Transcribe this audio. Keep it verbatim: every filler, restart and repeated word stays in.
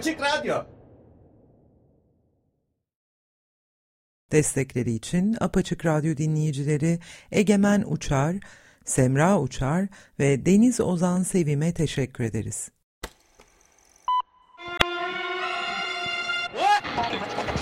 Açık Radyo. Destekleri için Apaçık Radyo dinleyicileri Egemen Uçar, Semra Uçar ve Deniz Ozan Sevim'e teşekkür ederiz.